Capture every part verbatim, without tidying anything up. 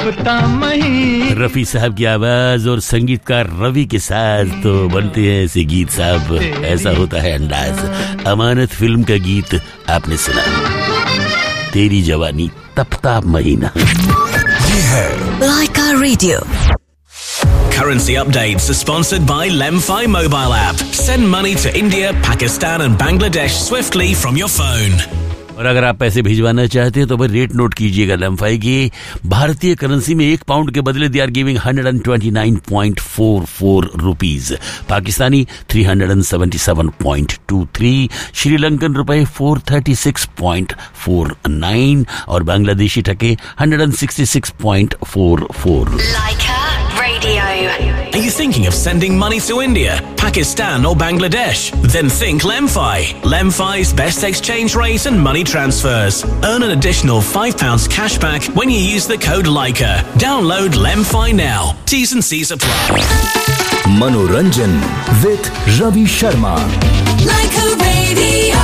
तपता महीना। रफी साहब की आवाज और संगीतकार रवि के साथ तो बनते हैं ऐसे गीत साहब, ऐसा होता है अंदाज। अमानत फिल्म का गीत आपने सुना, तेरी जवानी तपता महीना। ये है Laika Radio. Currency updates are sponsored by Lemfi mobile app. Send money to India, Pakistan and Bangladesh swiftly from your phone. और अगर आप पैसे भिजवाना चाहते हैं तो भाई रेट नोट कीजिएगा लेमफाई की। भारतीय करेंसी में एक पाउंड के बदले they are giving one twenty-nine point four four rupees, Pakistani three seventy-seven point two three, Sri Lankan रुपए four thirty-six point four nine और बांग्लादेशी टके one sixty-six point four four। Laika Radio. Are you thinking of sending money to India, Pakistan or Bangladesh? Then think Lemfi. Lemfi's best exchange rate and money transfers. Earn an additional five pounds cash back when you use the code Laika. Download Lemfi now. T's and C's apply. Manoranjan with Ravi Sharma. Laika Radio.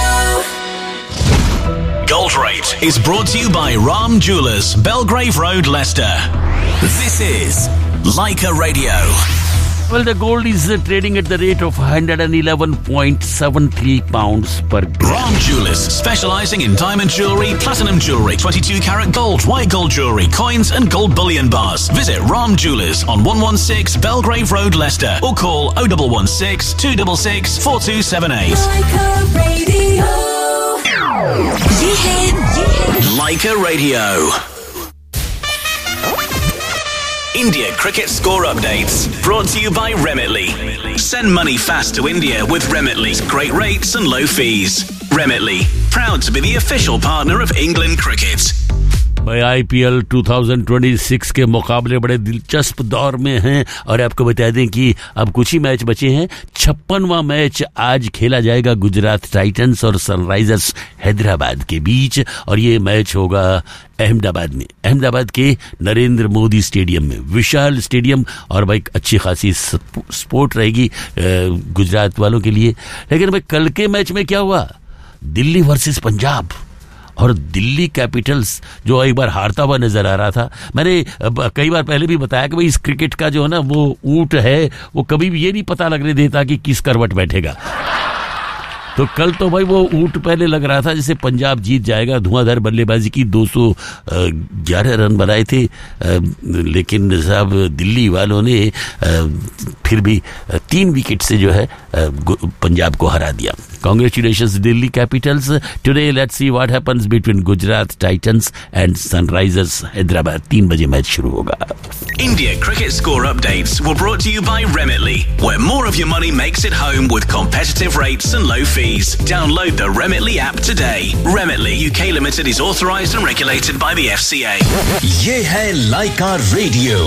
Gold Rate is brought to you by Ram Jewelers, Belgrave Road, Leicester. This is Laika Radio. Well, the gold is uh, trading at the rate of one eleven point seven three pounds per gram. Ram Jewelers, specialising in diamond jewellery, platinum jewellery, twenty-two carat gold, white gold jewellery, coins and gold bullion bars. Visit Ram Jewelers on one one six Belgrave Road, Leicester, or call oh one one six, two six six, four two seven eight. Laika Radio. ये है, ये है Laika Radio. India cricket score updates brought to you by Remitly. Send money fast to India with Remitly's great rates and low fees. Remitly, proud to be the official partner of England cricket. भाई IPL twenty twenty-six के मुकाबले बड़े दिलचस्प दौर में हैं और आपको बता दें कि अब कुछ ही मैच बचे हैं। छप्पनवां मैच आज खेला जाएगा गुजरात टाइटंस और सनराइजर्स हैदराबाद के बीच और ये मैच होगा अहमदाबाद में, अहमदाबाद के नरेंद्र मोदी स्टेडियम में, विशाल स्टेडियम। और भाई अच्छी खासी स्पोर्ट रहेगी गुजरात वालों के लिए। लेकिन भाई कल के मैच में क्या हुआ, दिल्ली वर्सेस पंजाब, और दिल्ली कैपिटल्स जो एक बार हारता हुआ नजर आ रहा था। मैंने कई बार पहले भी बताया कि भाई इस क्रिकेट का जो है ना वो ऊंट है, वो कभी भी ये नहीं पता लगने देता कि किस करवट बैठेगा। तो कल तो भाई वो ऊंट पहले लग रहा था जैसे पंजाब जीत जाएगा। धुआंधार बल्लेबाजी की दो सौ ग्यारह रन बनाए थे, लेकिन साहब दिल्ली वालों ने फिर भी तीन विकेट से जो है पंजाब को हरा दिया। Congratulations Delhi Capitals. Today let's see what happens between Gujarat Titans and Sunrisers Hyderabad. तीन बजे मैच शुरू होगा। India cricket score updates were brought to you by Remitly, where more of your money makes it home with competitive rates and low fees. Download the Remitly app today. Remitly U K Limited is authorised and regulated by the F C A. ये है Laika Radio.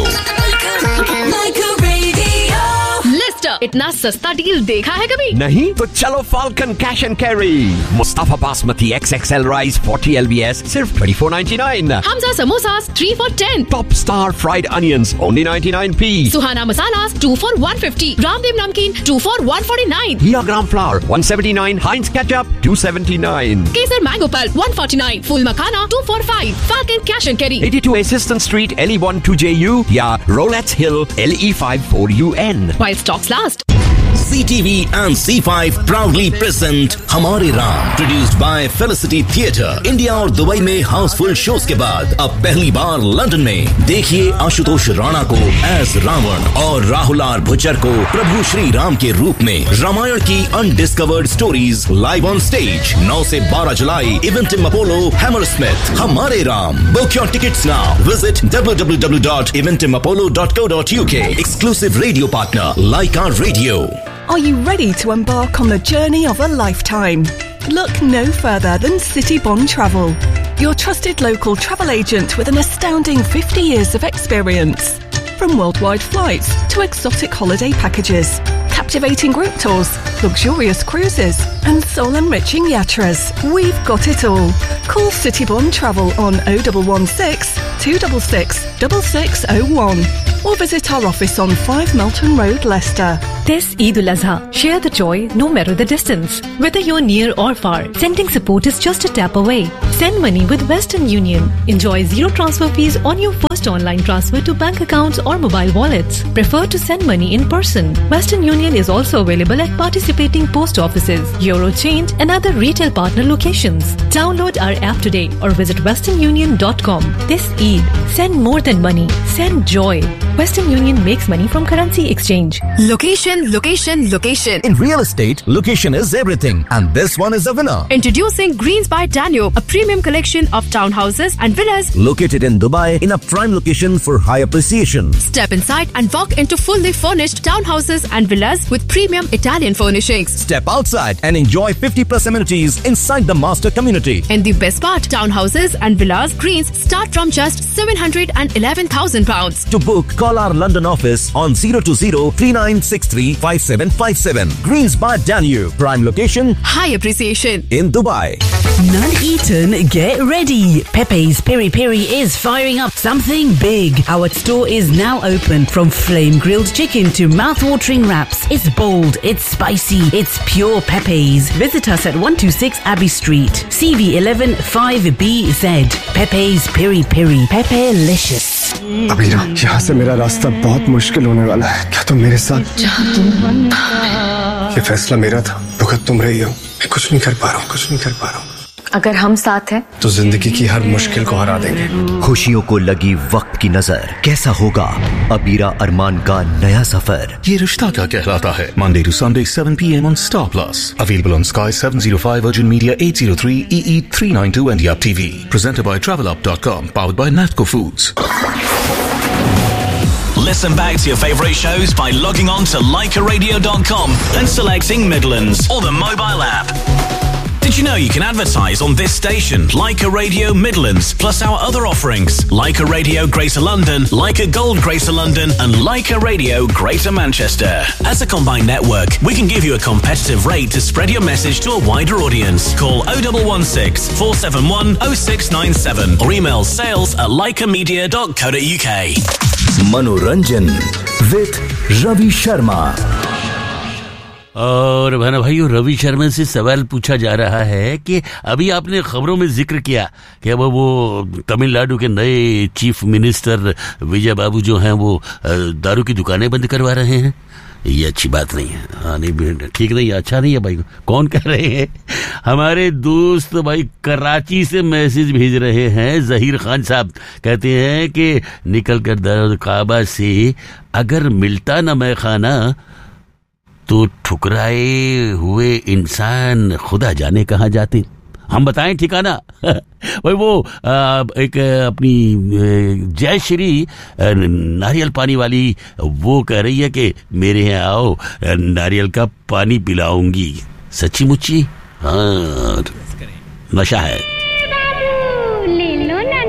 Laika Radio. Leicester, इतना सस्ता deal देखा है कभी? नहीं तो चलो falcon cash and carry. Mustafa basmati X X L rice forty L B S सिर्फ twenty-four ninety-nine। Hamza samosas three for ten। Top star fried onions only ninety-nine p। Suhana masalas two for one fifty। Ramdev नमकीन two for one forty-nine। Here gram flower one seventy-nine। हाइंस ketchup two seventy-nine। Kesar mango pulp one forty-nine। Full makhana two for five। Falcon cash and carry eighty-two Assistant Street L E one two J U या Rolettes Hill L E five four U N। While stocks last. C T V and C five proudly present हमारे Ram, produced by Felicity Theatre। India और Dubai में Housefull shows के बाद अब पहली बार London में देखिए आशुतोष राणा को एज रावण और राहुल आर भुच्चर को प्रभु श्री राम के रूप में। रामायण की undiscovered stories live on stage नौ से बारह जुलाई इवेंटिम अपोलो हैमरस्मिथ। हमारे Ram, book your tickets now. Visit w w w dot eventim apollo dot co dot u k। Exclusive radio partner Laika Radio। Are you ready to embark on the journey of a lifetime? Look no further than City Bond Travel, your trusted local travel agent with an astounding fifty years of experience. From worldwide flights to exotic holiday packages, captivating group tours, luxurious cruises and soul-enriching yatras, we've got it all. Call City Bond Travel on oh one one six, two six six, six six oh one. or visit our office on five Melton Road, Leicester. This Eid al-Azha, share the joy no matter the distance. Whether you're near or far, sending support is just a tap away. Send money with Western Union. Enjoy zero transfer fees on your first online transfer to bank accounts or mobile wallets. Prefer to send money in person. Western Union is also available at participating post offices, Eurochange and other retail partner locations. Download our app today or visit western union dot com. This Eid, send more than money. Send joy. Western Union makes money from currency exchange. Location, location, location. In real estate, location is everything, and this one is a winner. Introducing Greens by Danube, a premium collection of townhouses and villas. Located in Dubai, in a prime location for high appreciation. Step inside and walk into fully furnished townhouses and villas with premium Italian furnishings. Step outside and enjoy fifty plus amenities inside the master community. And the best part, townhouses and villas Greens start from just seven hundred eleven thousand pounds. To book, call our London office on zero two zero three nine six three five seven five seven. Greens by Danube, prime location, High appreciation in Dubai. Nuneaton, get ready. Pepe's Peri Peri is firing up something big. Our store is now open. From flame grilled chicken to mouth-watering wraps. It's bold, it's spicy, it's pure Pepe's. Visit us at one twenty-six Abbey Street, C V eleven five B Z. Pepe's Peri Peri. Pepe-licious. Abira, यहाँ से मेरा रास्ता बहुत मुश्किल होने वाला है. क्या तुम मेरे साथ? ये फैसला मेरा था. भुगत तुम रही हो. मैं कुछ नहीं कर पा रहा हूँ. कुछ नहीं कर पा रहा हूँ. अगर हम साथ हैं तो जिंदगी की हर मुश्किल को हरा देंगे. खुशियों को लगी वक्त की नजर. कैसा होगा अबीरा अरमान का नया सफर? ये रिश्ता क्या कहलाता है? Monday to Sunday seven p m on Star Plus. Available on Sky seven oh five, Virgin Media eight oh three, E E three ninety-two and Yap T V. Presented by travel up dot com. Powered by Natco Foods. Listen back to your favourite shows by logging on to Leica Radio dot com and selecting Midlands or the mobile app. Did you know you can advertise on this station, Leica Radio Midlands, plus our other offerings, Leica Radio Greater London, Leica Gold Greater London, and Leica Radio Greater Manchester. As a combined network, we can give you a competitive rate to spread your message to a wider audience. Call oh one one six, four seven one, oh six nine seven or email sales at leica media dot co dot uk. Manoranjan with Ravi Sharma. और भाना भाइयों, रवि शर्मा से सवाल पूछा जा रहा है कि अभी आपने खबरों में जिक्र किया कि अब वो तमिलनाडु के नए चीफ मिनिस्टर विजय बाबू जो हैं वो दारू की दुकानें बंद करवा रहे हैं. ये अच्छी बात नहीं है. हाँ, नहीं, ठीक नहीं है, अच्छा नहीं है भाई. कौन कह रहे हैं? हमारे दोस्त भाई कराची से मैसेज भेज रहे हैं. जहीर खान साहब कहते हैं कि निकल कर दर काबा से अगर मिलता ना मैं खाना तो ठुकराए हुए इंसान खुदा जाने कहाँ जाते. हम बताएं ठिकाना? भाई वो आ, एक अपनी जयश्री नारियल पानी वाली वो कह रही है कि मेरे यहाँ आओ, नारियल का पानी पिलाऊंगी. सच्ची मुच्ची? हाँ, नशा है. ले लो ना